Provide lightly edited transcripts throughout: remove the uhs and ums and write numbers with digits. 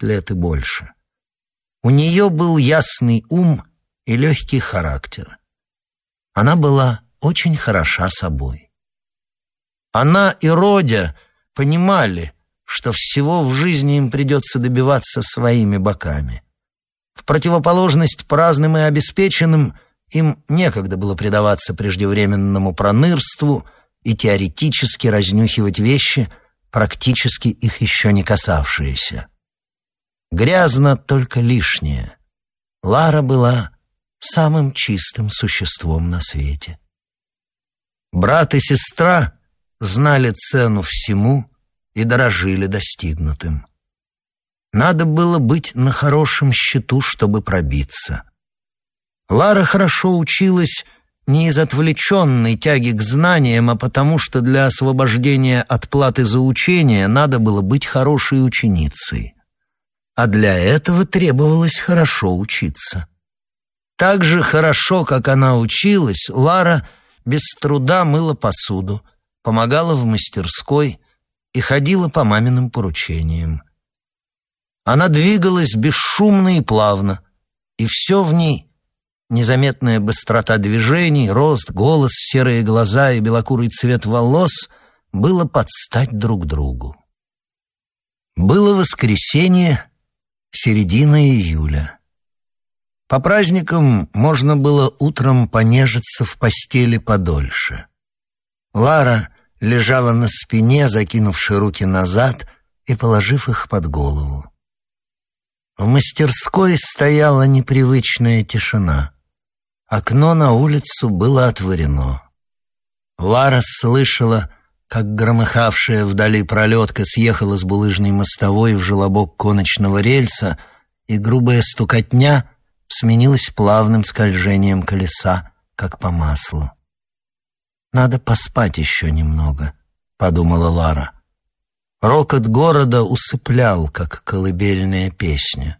20 лет и больше. У нее был ясный ум и легкий характер. Она была очень хороша собой. Она и Родя понимали, что всего в жизни им придется добиваться своими боками. В противоположность праздным и обеспеченным им некогда было предаваться преждевременному пронырству и теоретически разнюхивать вещи, практически их еще не касавшиеся. Грязно только лишнее. Лара была самым чистым существом на свете. Брат и сестра знали цену всему и дорожили достигнутым. Надо было быть на хорошем счету, чтобы пробиться. Лара хорошо училась не из отвлеченной тяги к знаниям, а потому что для освобождения от платы за учение надо было быть хорошей ученицей. А для этого требовалось хорошо учиться. Так же хорошо, как она училась, Лара без труда мыла посуду, помогала в мастерской и ходила по маминым поручениям. Она двигалась бесшумно и плавно, и все в ней — незаметная быстрота движений, рост, голос, серые глаза и белокурый цвет волос — было под стать друг другу. Было воскресенье, середина июля. По праздникам можно было утром понежиться в постели подольше. Лара лежала на спине, закинувши руки назад и положив их под голову. В мастерской стояла непривычная тишина. Окно на улицу было отворено. Лара слышала, как громыхавшая вдали пролетка съехала с булыжной мостовой в желобок коночного рельса, и грубая стукотня сменилась плавным скольжением колеса, как по маслу. «Надо поспать еще немного», — подумала Лара. Рокот города усыплял, как колыбельная песня.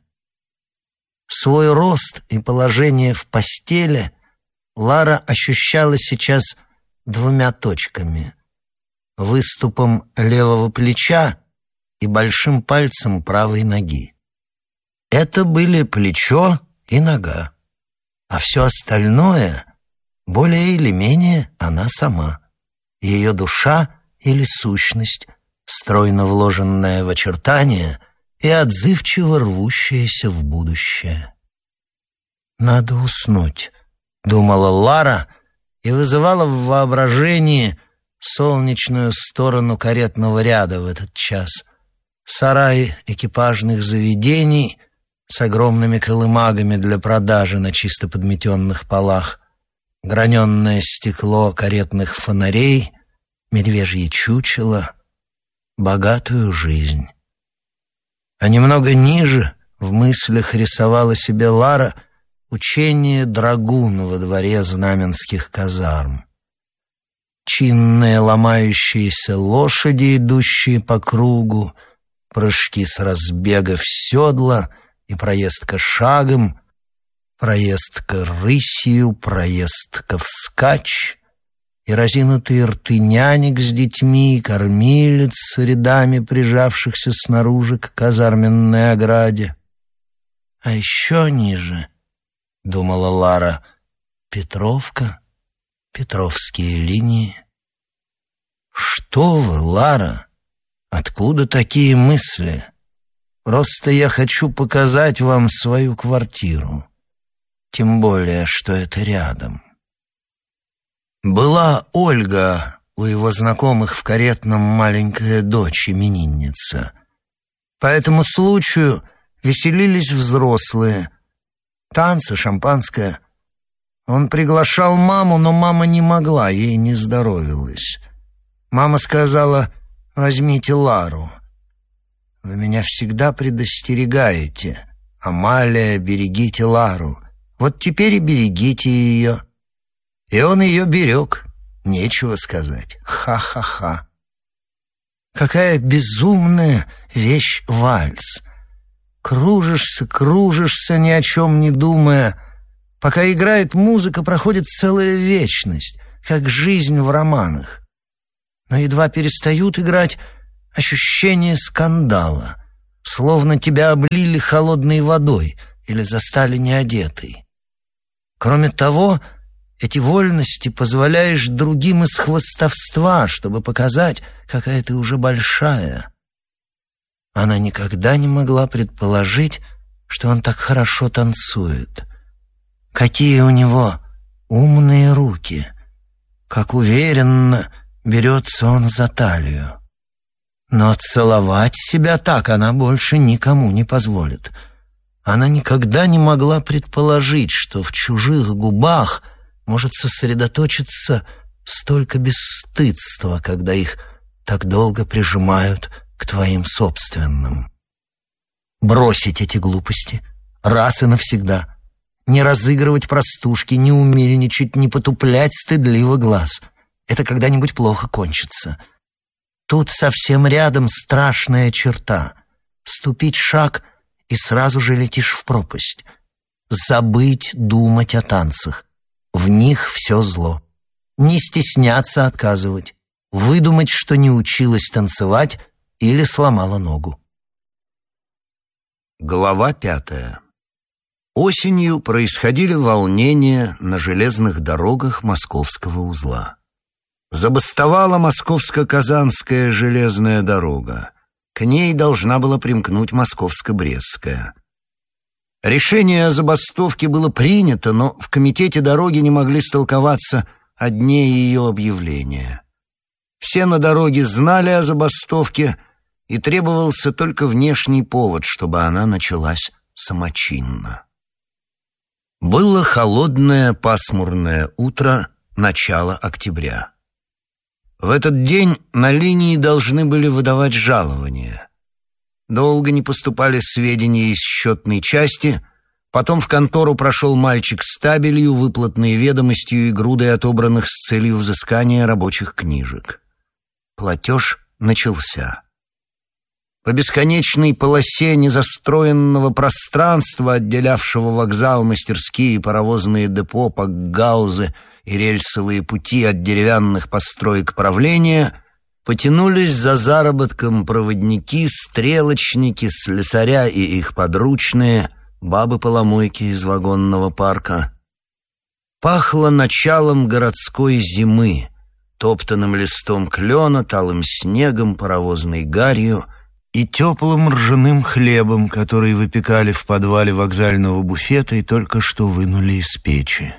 Свой рост и положение в постели Лара ощущала сейчас двумя точками — выступом левого плеча и большим пальцем правой ноги. Это были плечо и нога, а все остальное — более или менее она сама, ее душа или сущность, стройно вложенная в очертания и отзывчиво рвущаяся в будущее. «Надо уснуть», — думала Лара и вызывала в воображении солнечную сторону каретного ряда в этот час, сараи экипажных заведений с огромными колымагами для продажи на чисто подметенных полах, граненное стекло каретных фонарей, медвежье чучело, богатую жизнь. А немного ниже в мыслях рисовала себе Лара учение драгун во дворе знаменских казарм. Чинные ломающиеся лошади, идущие по кругу, прыжки с разбега в седло и проездка шагом, проездка рысью, проездка вскачь, и разинутые рты нянек с детьми, кормилец с рядами прижавшихся снаружи к казарменной ограде. А еще ниже, — думала Лара, — Петровка, Петровские линии. Что вы, Лара? Откуда такие мысли? Просто я хочу показать вам свою квартиру. Тем более, что это рядом. Была Ольга у его знакомых в Каретном, маленькая дочь, именинница. По этому случаю веселились взрослые. Танцы, шампанское. Он приглашал маму, но мама не могла, ей не здоровилось. Мама сказала: «Возьмите Лару. Вы меня всегда предостерегаете. Амалия, берегите Лару. Вот теперь и берегите ее». И он ее берег, нечего сказать. Ха-ха-ха. Какая безумная вещь вальс. Кружишься, кружишься, ни о чем не думая. Пока играет музыка, проходит целая вечность, как жизнь в романах. Но едва перестают играть, ощущение скандала. словно тебя облили холодной водой или застали неодетой. Кроме того, эти вольности позволяешь другим из хвастовства, чтобы показать, какая ты уже большая. Она никогда не могла предположить, что он так хорошо танцует. Какие у него умные руки, как уверенно берется он за талию. Но целовать себя так она больше никому не позволит. Она никогда не могла предположить, что в чужих губах может сосредоточиться столько бесстыдства, когда их так долго прижимают к твоим собственным. Бросить эти глупости раз и навсегда. Не разыгрывать простушки, не умильничать, не потуплять стыдливо глаз. Это когда-нибудь плохо кончится. Тут совсем рядом страшная черта. Ступить шаг, и сразу же летишь в пропасть. Забыть думать о танцах. В них все зло. Не стесняться отказывать. Выдумать, что не училась танцевать или сломала ногу. Глава 5. Осенью происходили волнения на железных дорогах Московского узла. Забастовала Московско-Казанская железная дорога. К ней должна была примкнуть Московско-Брестская. Решение о забастовке было принято, но в комитете дороги не могли столковаться о дне ее объявления. Все на дороге знали о забастовке, и требовался только внешний повод, чтобы она началась самочинно. Было холодное пасмурное утро начала октября. В этот день на линии должны были выдавать жалования. Долго не поступали сведения из счетной части, потом в контору прошел мальчик с табелью, выплатной ведомостью и грудой отобранных с целью взыскания рабочих книжек. Платеж начался. По бесконечной полосе незастроенного пространства, отделявшего вокзал, мастерские, паровозные депо, пакгаузы и рельсовые пути от деревянных построек правления, потянулись за заработком проводники, стрелочники, слесаря и их подручные, бабы-поломойки из вагонного парка. Пахло началом городской зимы, топтанным листом клена, талым снегом, паровозной гарью и теплым ржаным хлебом, который выпекали в подвале вокзального буфета и только что вынули из печи.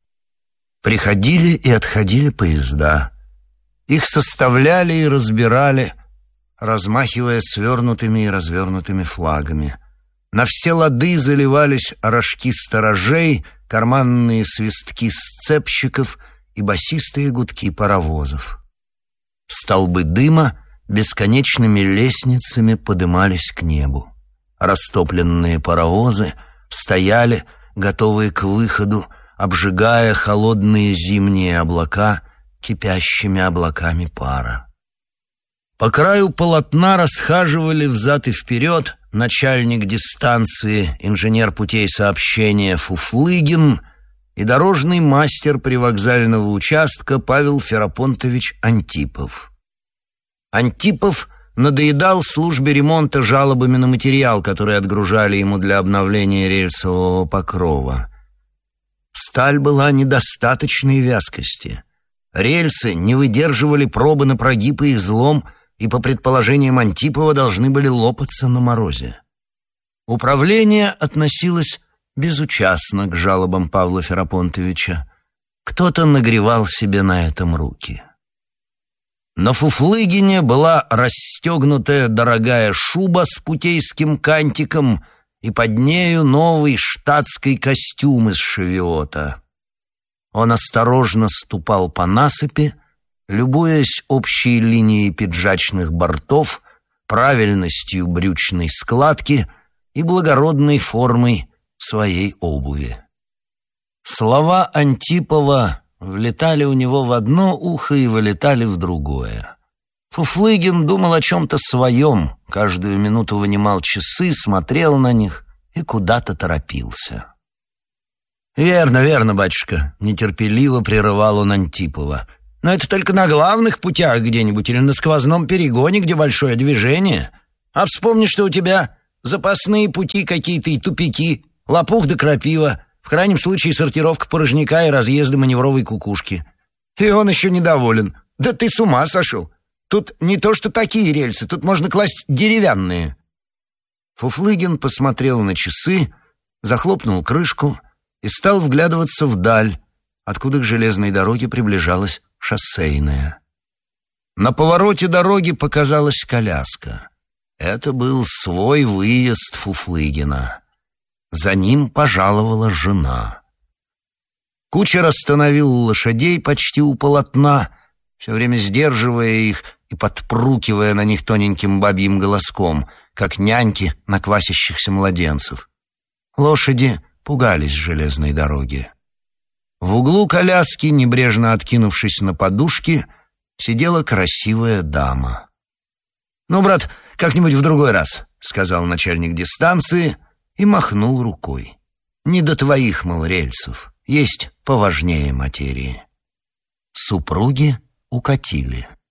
Приходили и отходили поезда. Их составляли и разбирали, размахивая свернутыми и развернутыми флагами. На все лады заливались рожки сторожей, карманные свистки сцепщиков и басистые гудки паровозов. Столбы дыма бесконечными лестницами подымались к небу. Растопленные паровозы стояли, готовые к выходу, обжигая холодные зимние облака кипящими облаками пара. По краю полотна расхаживали взад и вперед начальник дистанции, инженер путей сообщения Фуфлыгин и дорожный мастер привокзального участка Павел Ферапонтович Антипов. Антипов надоедал службе ремонта жалобами на материал, который отгружали ему для обновления рельсового покрова. Сталь была недостаточной вязкости. Рельсы не выдерживали пробы на прогиб и излом, и, по предположениям Антипова, должны были лопаться на морозе. Управление относилось безучастно к жалобам Павла Ферапонтовича. Кто-то нагревал себе на этом руки. На Фуфлыгине была расстегнутая дорогая шуба с путейским кантиком и под нею новый штатский костюм из шевиота. Он осторожно ступал по насыпи, любуясь общей линией пиджачных бортов, правильностью брючной складки и благородной формой своей обуви. Слова Антипова влетали у него в одно ухо и вылетали в другое. Фуфлыгин думал о чем-то своем, каждую минуту вынимал часы, смотрел на них и куда-то торопился. «Верно, верно, батюшка», — нетерпеливо прерывал он Антипова. «Но это только на главных путях где-нибудь или на сквозном перегоне, где большое движение. А вспомни, что у тебя запасные пути какие-то и тупики, лопух да крапива, в крайнем случае сортировка порожняка и разъезды маневровой кукушки. И он еще недоволен. Да ты с ума сошел! Тут не то что такие рельсы, тут можно класть деревянные». Фуфлыгин посмотрел на часы, захлопнул крышку и стал вглядываться вдаль, откуда к железной дороге приближалась шоссейная. На повороте дороги показалась коляска. Это был свой выезд Фуфлыгина. За ним пожаловала жена. Кучер остановил лошадей почти у полотна, все время сдерживая их и подпрукивая на них тоненьким бабьим голоском, как няньки на квасящихся младенцев. Лошади пугались железной дороги. В углу коляски, небрежно откинувшись на подушки, сидела красивая дама. «Ну, брат, как-нибудь в другой раз», — сказал начальник дистанции и махнул рукой. «Не до твоих, мол, рельсов, есть поважнее материи». Супруги укатили.